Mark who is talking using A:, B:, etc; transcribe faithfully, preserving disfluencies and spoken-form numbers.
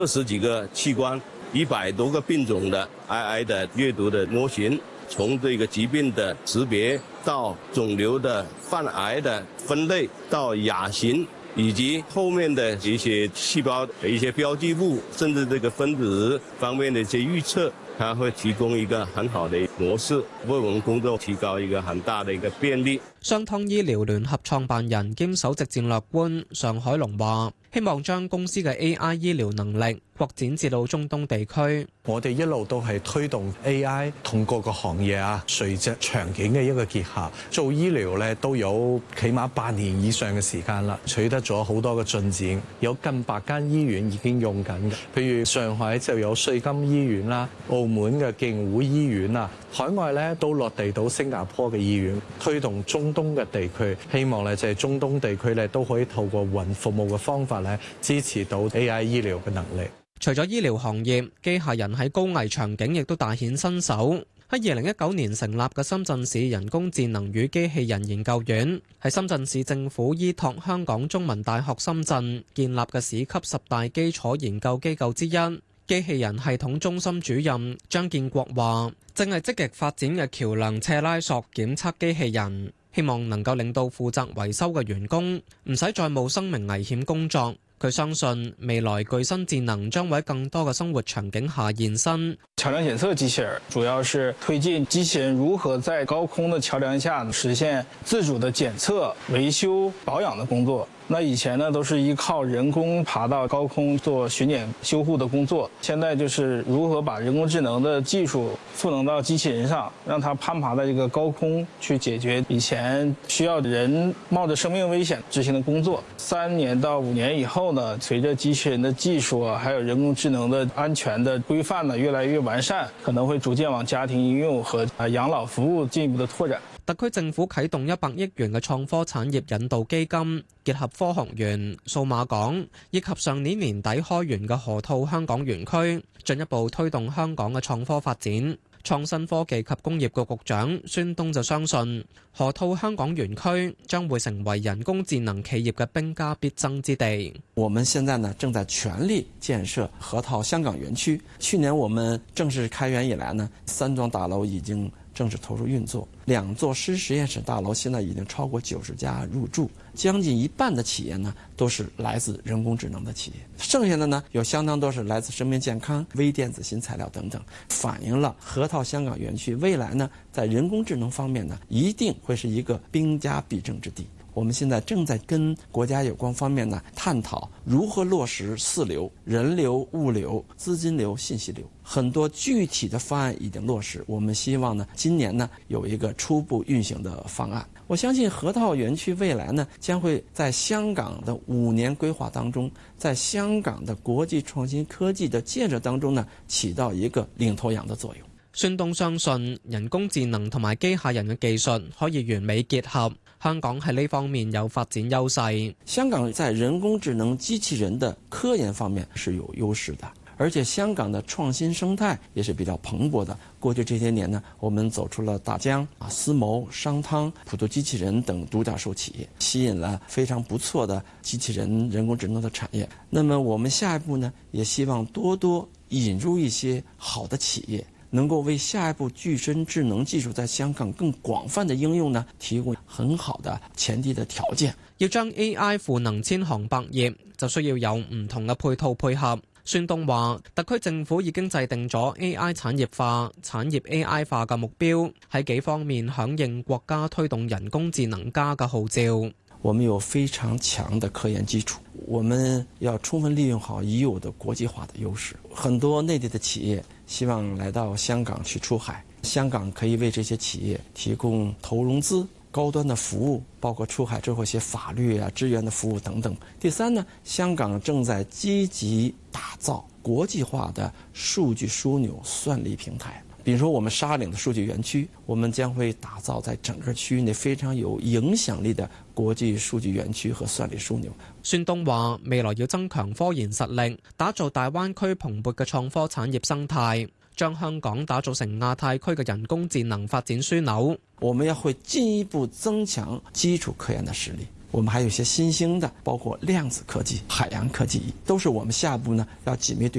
A: 二十幾個器官，一百多個病種的癌癌的閱讀的模型，從這個疾病的識別到腫瘤的泛癌的分類，到亞型，以及後面的一些細胞的一些標記物，甚至這個分子方面的一些預測。它會提供一個很好的模式，為我們工作提高一個很大的一個便利。
B: 商湯醫療聯合創辦人兼首席戰略官尚海龍話，希望將公司嘅 A I 醫療能力擴展至到中東地區。
C: 我哋一路都係推動 A I 同各個行業啊，垂直場景嘅一個結合。做醫療咧都有起碼八年以上嘅時間啦，取得咗好多嘅進展，有近百間醫院已經用緊嘅。譬如上海就有瑞金醫院啦，澳門嘅勁湖醫院啊，海外咧都落地到新加坡嘅醫院，推動中東嘅地區，希望咧就係中東地區咧都可以透過雲服務嘅方法咧支持到 A I 醫療嘅能力。
B: 除咗醫療行業，機械人喺高危場景亦都大顯身手。喺二零一九年成立嘅深圳市人工智能與機器人研究院，係深圳市政府依託香港中文大學深圳建立嘅市級十大基礎研究機構之一。機器人系統中心主任張建國話，正係積極發展嘅橋梁斜拉索檢測機器人，希望能夠令到負責維修嘅員工唔使再冒生命危險工作。佢相信未來具身智能將會喺更多嘅生活場景下現身。
D: 橋梁檢測機器人主要是推進機器人如何在高空的橋梁下實現自主的檢測、維修、保養的工作。那以前呢都是依靠人工爬到高空做巡檢修護的工作，現在就是如何把人工智能的技術賦能到機器人上，讓它攀爬到一個高空去解決以前需要人冒着生命危險執行的工作。三年到五年以後呢，隨着機器人的技術啊，還有人工智能的安全的規範呢越來越完善，可能會逐漸往家庭應用和啊養老服務進一步的拓展。
B: 特區政府啟動一百億元嘅創科產業引導基金，結合科學園、數碼港以及上年年底開園嘅河套香港園區，進一步推動香港嘅創科發展。創新科技及工業局局長孫東就相信，河套香港園區將會成為人工智能企業嘅兵家必爭之地。
E: 我們現在呢正在全力建設河套香港園區。去年我們正式開園以來呢，三幢大樓已經正式投入運作，兩座濕實驗室大樓現在已經超過九十家入駐，將近一半的企業呢都是來自人工智能的企業，剩下的呢有相當多是來自生命健康、微電子新材料等等，反映了河套香港園區未來呢在人工智能方面呢一定會是一個兵家必爭之地。我們現在正在跟國家有關方面呢探討如何落實四流：人流、物流、資金流、信息流。很多具體的方案已經落實，我們希望呢今年呢有一個初步運行的方案。我相信河套園區未來呢將會在香港的五年規劃當中，在香港的國際創新科技的建設當中呢起到一個領頭羊的作用。
B: 孫東相信人工智能同埋機械人嘅技術可以完美結合，香港喺呢方面有發展優勢。
E: 香港在人工智能機器人的科研方面是有優勢的，而且香港的創新生態也是比較蓬勃的。過去這些年呢，我們走出了大疆、啊思謀、商湯、普渡機器人等獨角獸企業，吸引了非常不錯的機器人人工智能的產業。那麼我們下一步呢，也希望多多引入一些好的企業，能夠為下一步具身智能技術在香港更廣泛的應用呢，提供很好的前提的條件。
B: 要將 A I 賦能千行百業，就需要有唔同嘅配套配合。孫東話，特區政府已經制定咗 A I 產業化、產業 A I 化嘅目標，喺幾方面響應國家推動人工智能加嘅號召。
E: 我們有非常強的科研基礎，我們要充分利用好已有的國際化的優勢。很多內地的企業希望來到香港去出海，香港可以為這些企業提供投融資、高端的服務，包括出海之後一些法律啊、支援的服務等等。第三呢，香港正在積極打造國際化的數據樞紐算力平台。比如說我們沙嶺的數據園區，我們將會打造在整個區域內非常有影響力的國際數據園區和算力樞紐。
B: 孫東話，未來要增強科研實力，打造大灣區蓬勃嘅創科產業生態，將香港打造成亞太區嘅人工智能發展樞紐。
E: 我們要會進一步增強基礎科研的實力， 我们还有一些新兴的，包括量子科技、海洋科技，都是我们下一步呢要紧密对